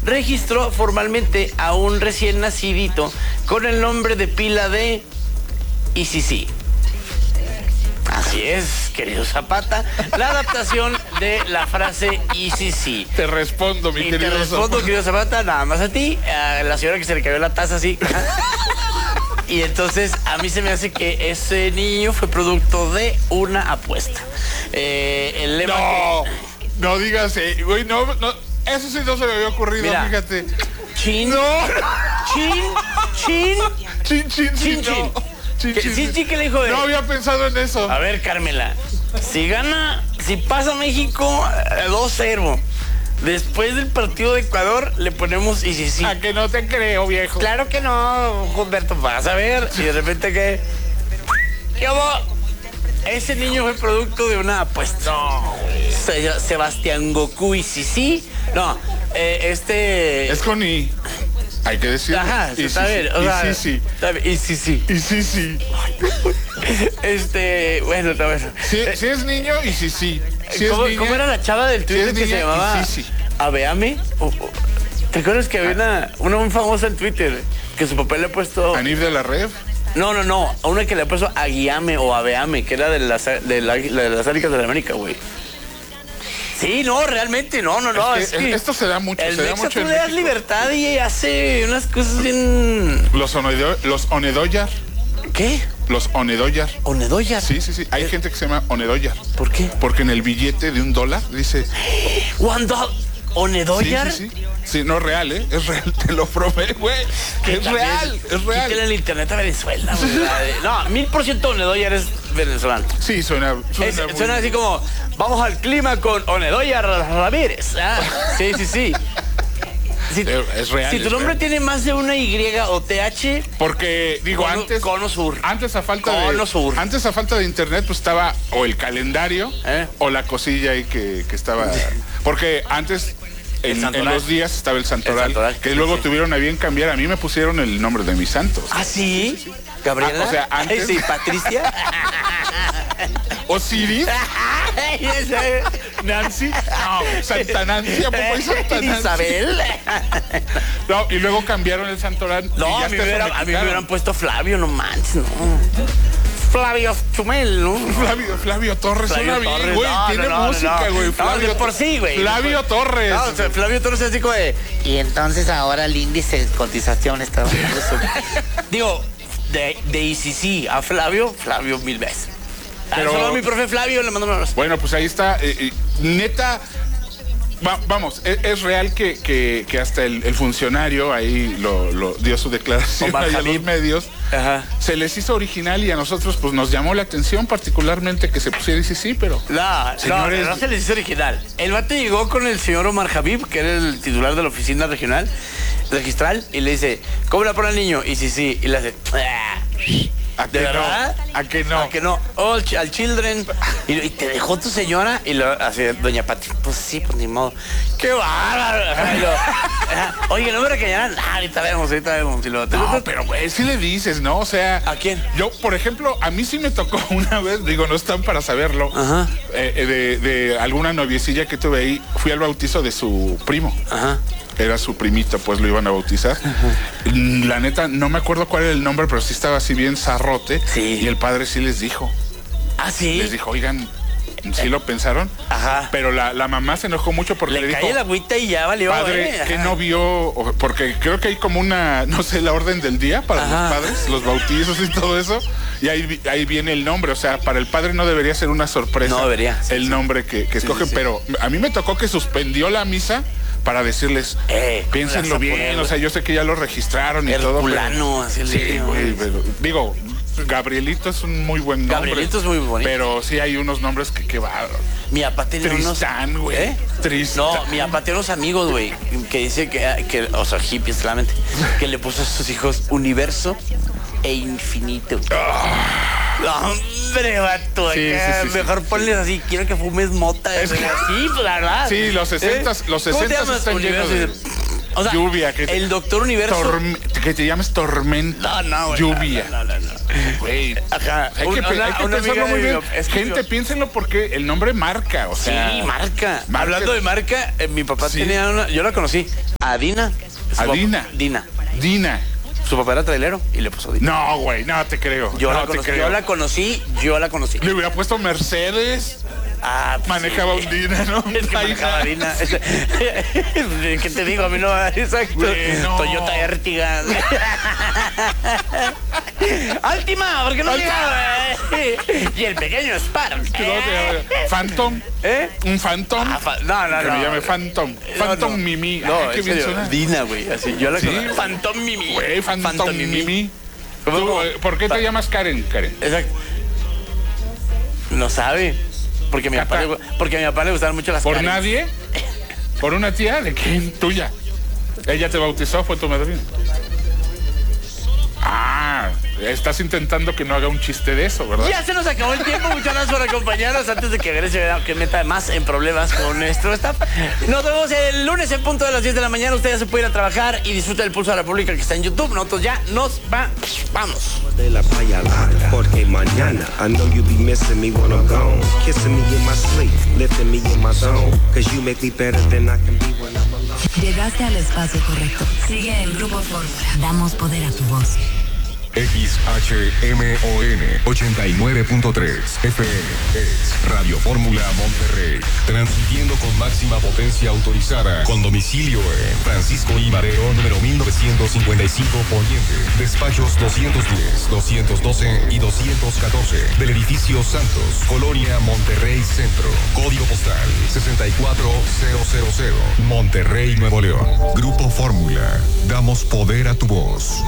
registró formalmente a un recién nacidito con el nombre de pila de ICC. Así es, querido Zapata, la adaptación de la frase ICC. Te respondo, mi querido Zapata. Te respondo, querido Zapata, nada más a ti, a la señora que se le cayó la taza así. Y entonces a mí se me hace que ese niño fue producto de una apuesta. El lema no digas, güey, no, eso sí no se me había ocurrido, mira, fíjate. Chin, no. Chin. ¿Qué le dijo? No había pensado en eso. A ver, Carmela, si pasa México 2-0, después del partido de Ecuador le ponemos ICC. A que no te creo, viejo. Claro que no, Humberto, vas a ver. Y de repente ¿qué hubo? Ese niño fue producto de una apuesta. No, Sebastián Goku ICC. No, Es con I. Hay que decirlo. Ajá, está bien. ICC. Bueno, está bueno. Si es niño, ICC. ¿Cómo era la chava del Twitter que se llamaba Aveame? ¿Te acuerdas que había una muy famosa en Twitter que su papá le ha puesto... ¿Anif de la Rev? No, a una que le ha puesto Aguiame o Aveame, que era de las Águilas de la América, güey. Sí, no, realmente, no. Es que esto se da mucho, el se da mucho tú en le das México. libertad y hace unas cosas bien... Los Onedoyar. ¿Qué? Los Onedoyar. ¿Onedoyar? Sí. Hay gente que se llama Onedoyar. ¿Por qué? Porque en el billete de $1 dice... ¿$1? ¿Onedoyar? Sí. Sí, no es real, ¿eh? Es real, te lo prometo, güey. Es real. Quítale el internet a Venezuela, güey. No, 1000% Onedoyar es venezolano. Sí, suena así como, vamos al clima con Onedoyar Ramírez. Sí. Es real. Si tu nombre tiene más de una Y o TH... Porque, digo, Cono Sur. Antes a falta de internet, pues estaba o el calendario o la cosilla ahí que estaba... Porque antes... En los días estaba el Santoral, que luego tuvieron a bien cambiar. A mí me pusieron el nombre de mis santos. ¿Ah, sí? ¿Gabriela? O sea, antes... Sí, ¿Patricia? ¿Osiris? ¿Nancy? No, Santa Nancy, ¿a poco hay Santa Nancy? ¿Isabel? No, y luego cambiaron el Santoral. No, a mí me hubieran puesto Flavio, no manches, no. Flavio Chumel, ¿no? Flavio Torres, suena bien, güey. Tiene música, güey. Flavio por sí, güey. Flavio Torres. No, o sea, Flavio Torres es así como de... Y entonces ahora el índice de cotización está... Digo, de ICC a Flavio 1000 veces. Pero solo a mi profe Flavio le mando un abrazo. Bueno, pues ahí está. Neta... Vamos, es real que hasta el funcionario ahí lo dio su declaración a los medios. Ajá. Se les hizo original y a nosotros pues nos llamó la atención particularmente que se pusiera sí, pero... No se les hizo original. El vato llegó con el señor Omar Habib, que era el titular de la oficina registral, y le dice, ¿cómo le pone al niño? Y sí, y le hace... ¿De verdad? ¿A que no? ¿A que no? Oh, al children. Y te dejó tu señora. Y lo hace doña Pati. Pues sí, pues ni modo. ¡Qué bárbaro! Oye, no me regañarán. Ahorita vemos. No, pero güey, sí le dices, ¿no? O sea... ¿A quién? Yo, por ejemplo, a mí sí me tocó una vez, digo, no están para saberlo, ajá, de alguna noviecilla que tuve ahí. Fui al bautizo de su primo. Ajá. Era su primito, pues lo iban a bautizar. Ajá. La neta, no me acuerdo cuál era el nombre, pero sí estaba así bien zarrote. Sí. Y el padre sí les dijo. ¿Ah, sí? Les dijo, oigan, sí lo pensaron. Ajá. Pero la mamá se enojó mucho porque le dijo... Le cae el agüita y ya valió. Padre, que no vio... Porque creo que hay como una, no sé, la orden del día para los padres, los bautizos y todo eso. Y ahí viene el nombre. O sea, para el padre no debería ser una sorpresa. No debería. El nombre que escogen. Sí. Pero a mí me tocó que suspendió la misa para decirles, piénsenlo bien, o sea, yo sé que ya lo registraron y todo. Herculano, así el sí, güey, pero digo, Gabrielito es un muy buen nombre. Gabrielito es muy bonito. Pero sí hay unos nombres que va. Mi papá tenía Tristán, güey. Tristán. No, mi papá tiene unos amigos, güey, que dice que, o sea, hippies solamente, que le puso a sus hijos Universo e Infinito. No, hombre, vato, sí, mejor ponles así, quiero que fumes mota. Sí, pues la verdad. Sí, los 60 están llenos de... O sea, lluvia. El Doctor Universo. Que te llames Tormenta. No, güey. Lluvia. No. Güey. Ajá. Hay que pensarlo muy bien. Gente, piénsenlo porque el nombre marca, o sea. Sí, marca. Hablando de marca, mi papá tenía una... Yo la conocí. a Dina. Dina. Su papá era trailero y le puso Dina. No, güey, no te creo. Yo la conocí. Le hubiera puesto Mercedes. Pues manejaba un Dina, ¿no? Es que manejaba Dina. ¿Qué te digo? A mí no, exacto. Bueno. Toyota Ertiga. Altima, ¿por qué no llegaba? Y el pequeño Spark. Phantom. Un Phantom. No. Que me llame Phantom. Phantom Mimi. No, qué bien suena. Dina, güey. Así, yo la conozco. Phantom Mimi. Güey, Phantom Mimi. ¿Por qué te llamas Karen? Exacto. No sabe. Porque a mi papá le gustaban mucho las ¿Por Karens. nadie? ¿Por una tía? ¿De quién? Tuya. ¿Ella te bautizó? ¿Fue tu madrina? Estás intentando que no haga un chiste de eso, ¿verdad? Ya se nos acabó el tiempo. Muchas gracias por acompañarnos. Antes de que Grecia que meta más en problemas con nuestro staff. Nos vemos el lunes en punto de las 10 de la mañana. Ustedes ya se pueden ir a trabajar y disfruta del Pulso de la República que está en YouTube. Nosotros ya nos vamos. De la playa larga, porque mañana I know you be missing me when I'm gone. Kissing me in my sleep, lifting me in my zone. Cause you make me better than I can be when I'm alone. Llegaste al espacio correcto. Sigue el Grupo Fórmula. Damos poder a tu voz. XHMON 89.3 FM es Radio Fórmula Monterrey, transmitiendo con máxima potencia autorizada, con domicilio en Francisco I. Madero, número 1955 Poniente, despachos 210, 212 y 214 del edificio Santos, Colonia Monterrey Centro, código postal 64000, Monterrey, Nuevo León. Grupo Fórmula, damos poder a tu voz.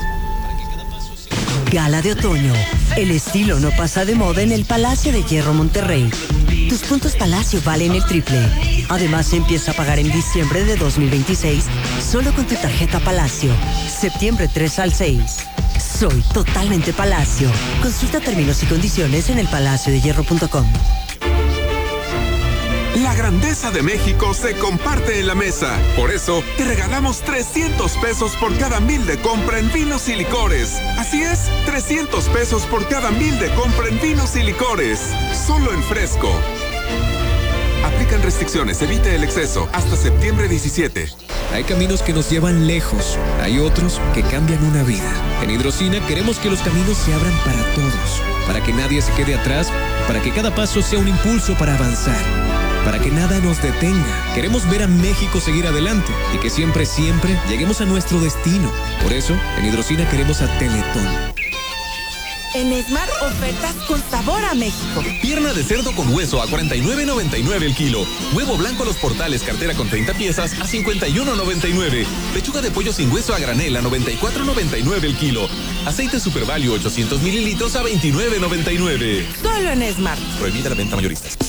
Gala de otoño. El estilo no pasa de moda en el Palacio de Hierro Monterrey. Tus puntos Palacio valen el triple. Además, empieza a pagar en diciembre de 2026 solo con tu tarjeta Palacio. Septiembre 3 al 6. Soy totalmente Palacio. Consulta términos y condiciones en elpalaciodehierro.com. La grandeza de México se comparte en la mesa. Por eso, te regalamos 300 pesos por cada 1,000 de compra en vinos y licores. Así es, 300 pesos por cada 1,000 de compra en vinos y licores. Solo en Fresco. Aplican restricciones, evite el exceso. Hasta septiembre 17. Hay caminos que nos llevan lejos. Hay otros que cambian una vida. En Hidrocina queremos que los caminos se abran para todos. Para que nadie se quede atrás. Para que cada paso sea un impulso para avanzar. Para que nada nos detenga. Queremos ver a México seguir adelante y que siempre lleguemos a nuestro destino. Por eso, en Hidrocina queremos a Teletón. En Esmar, ofertas con sabor a México. Pierna de cerdo con hueso a $49.99 el kilo. Huevo blanco Los Portales cartera con 30 piezas a $51.99. Pechuga de pollo sin hueso a granel a $94.99 el kilo. Aceite Super Value 800 mililitros a $29.99. Solo en Esmar. Prohibida la venta mayoristas.